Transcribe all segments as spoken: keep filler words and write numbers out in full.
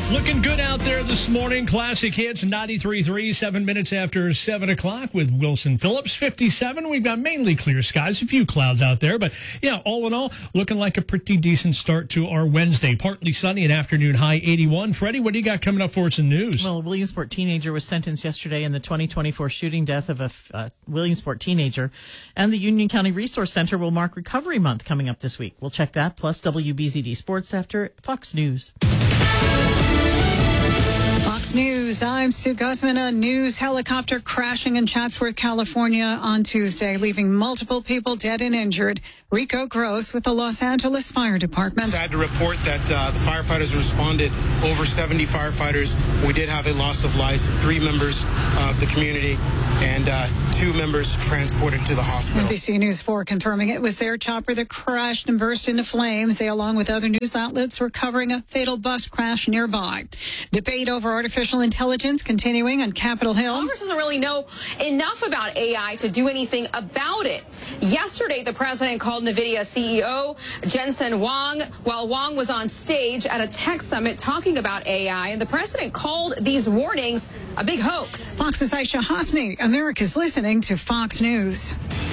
Looking good out there this morning. Classic Hits ninety-three point three, seven minutes after seven o'clock with Wilson Phillips. fifty-seven. We've got mainly clear skies, a few clouds out there. But, yeah, all in all, looking like a pretty decent start to our Wednesday. Partly sunny, an afternoon high eighty-one. Freddie, what do you got coming up for us in news? Well, a Williamsport teenager was sentenced yesterday in the twenty twenty-four shooting death of a uh, Williamsport teenager. And the Union County Resource Center will mark Recovery Month coming up this week. We'll check that, plus W B Z D Sports after Fox News. Fox News, I'm Sue Guzman. A news helicopter crashing in Chatsworth, California on Tuesday, leaving multiple people dead and injured. Rico Gross with the Los Angeles Fire Department. Sad to report that uh, the firefighters responded, over seventy firefighters. We did have a loss of lives of three members of the community and uh, two members transported to the hospital. N B C News four confirming it was their chopper that crashed and burst into flames. They, along with other news outlets, were covering a fatal bus crash nearby. Debate over artificial intelligence continuing on Capitol Hill. Congress doesn't really know enough about A I to do anything about it. Yesterday, the president called NVIDIA C E O Jensen Huang while Huang was on stage at a tech summit talking about A I, and the president called these warnings a big hoax. Fox's Aisha Hasni, America's listening to Fox News.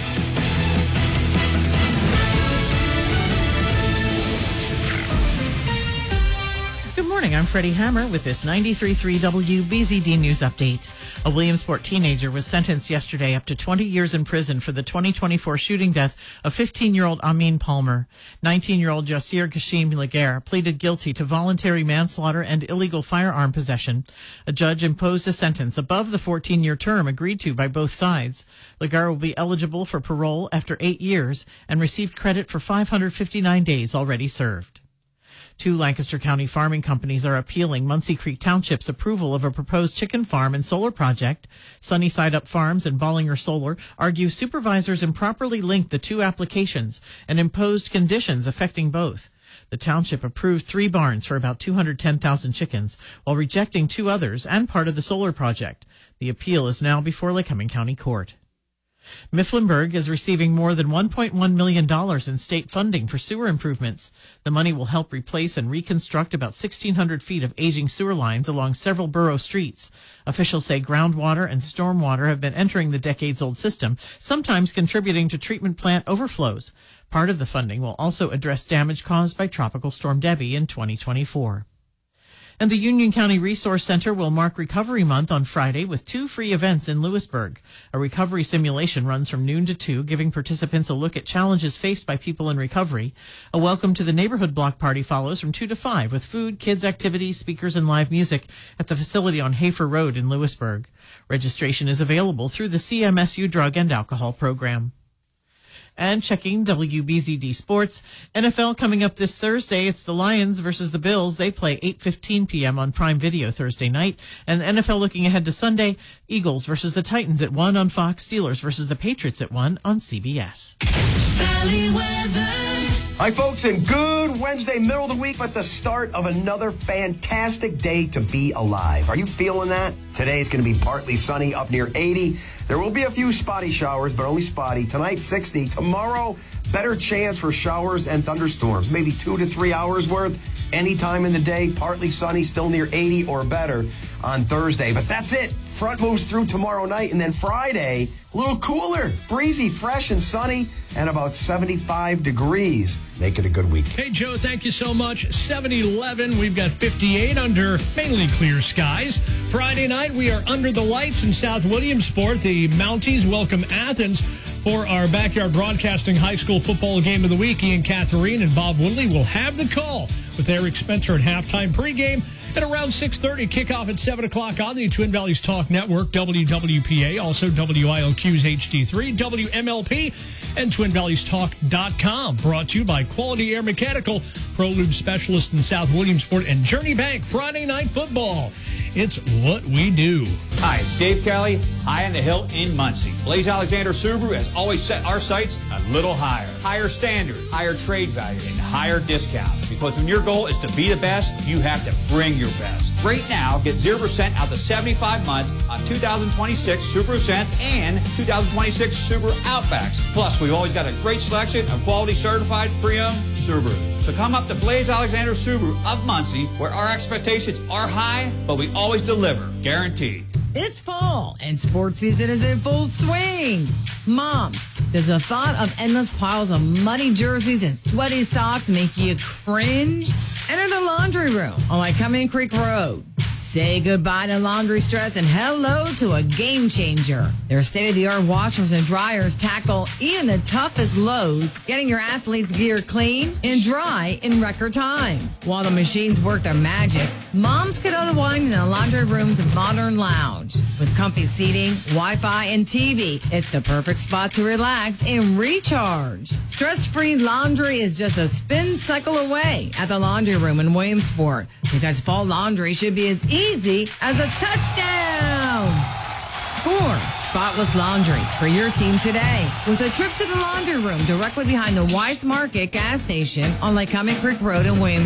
Good morning, I'm Freddie Hammer with this ninety-three point three W B Z D News Update. A Williamsport teenager was sentenced yesterday up to twenty years in prison for the twenty twenty-four shooting death of fifteen-year-old Amin Palmer. nineteen-year-old Yasir Kashim Laguerre pleaded guilty to voluntary manslaughter and illegal firearm possession. A judge imposed a sentence above the fourteen-year term agreed to by both sides. Laguerre will be eligible for parole after eight years and received credit for five hundred fifty-nine days already served. Two Lancaster County farming companies are appealing Muncie Creek Township's approval of a proposed chicken farm and solar project. Sunnyside Up Farms and Bollinger Solar argue supervisors improperly linked the two applications and imposed conditions affecting both. The township approved three barns for about two hundred ten thousand chickens, while rejecting two others and part of the solar project. The appeal is now before Lycoming County Court. Mifflinburg is receiving more than one point one million dollars in state funding for sewer improvements. The money will help replace and reconstruct about sixteen hundred feet of aging sewer lines along several borough streets. Officials say groundwater and stormwater have been entering the decades-old system, sometimes contributing to treatment plant overflows. Part of the funding will also address damage caused by Tropical Storm Debbie in twenty twenty-four. And the Union County Resource Center will mark Recovery Month on Friday with two free events in Lewisburg. A recovery simulation runs from noon to two, giving participants a look at challenges faced by people in recovery. A Welcome to the Neighborhood block party follows from two to five with food, kids' activities, speakers, and live music at the facility on Hafer Road in Lewisburg. Registration is available through the C M S U Drug and Alcohol Program. And checking W B Z D Sports, N F L coming up this Thursday. It's the Lions versus the Bills. They play eight fifteen p.m. on Prime Video Thursday night. And the N F L looking ahead to Sunday, Eagles versus the Titans at one on Fox, Steelers versus the Patriots at one on C B S. Valley weather. Hi, folks, and good Wednesday, middle of the week, but the start of another fantastic day to be alive. Are you feeling that? Today it's going to be partly sunny, up near eighty. There will be a few spotty showers, but only spotty. Tonight, sixty. Tomorrow, better chance for showers and thunderstorms. Maybe two to three hours worth. Anytime in the day, partly sunny, still near eighty or better on Thursday. But that's it. Front moves through tomorrow night, and then Friday, a little cooler, breezy, fresh and sunny, and about seventy-five degrees. Make it a good week. Hey, Joe, thank you so much. seven eleven, we've got fifty-eight under mainly clear skies. Friday night, we are under the lights in South Williamsport. The Mounties welcome Athens for our Backyard Broadcasting High School Football Game of the Week. Ian Catherine and Bob Woodley will have the call with Eric Spencer at halftime pregame. At around six thirty, kickoff at seven o'clock on the Twin Valleys Talk Network, W W P A, also W I L Q's H D three, W M L P, and twin valleys talk dot com. Brought to you by Quality Air Mechanical, Pro Lube Specialist in South Williamsport, and Journey Bank. Friday Night Football. It's what we do. Hi, it's Dave Kelly, high on the hill in Muncie. Blaze Alexander Subaru has always set our sights a little higher. Higher standard, higher trade value, and higher discounts. Because when your goal is to be the best, you have to bring your best. Right now, get zero percent out to seventy-five months on two thousand twenty-six Subaru Ascents and two thousand twenty-six Subaru Outbacks. Plus, we've always got a great selection of quality certified pre-owned Subaru. So come up to Blaze Alexander Subaru of Muncie, where our expectations are high, but we always deliver, guaranteed. It's fall, and sports season is in full swing. Moms, does the thought of endless piles of muddy jerseys and sweaty socks make you cringe? Enter the laundry room on Lycoming Creek Road. Say goodbye to laundry stress and hello to a game changer. Their state-of-the-art washers and dryers tackle even the toughest loads, getting your athletes' gear clean and dry in record time. While the machines work their magic, moms can unwind in the laundry room's modern lounge. With comfy seating, Wi-Fi, and T V, it's the perfect spot to relax and recharge. Stress-free laundry is just a spin cycle away at the laundry room in Williamsport, because fall laundry should be as easy as a touchdown. Score spotless laundry for your team today with a trip to the laundry room directly behind the Weiss Market gas station on Lycoming Creek Road in Williamsport.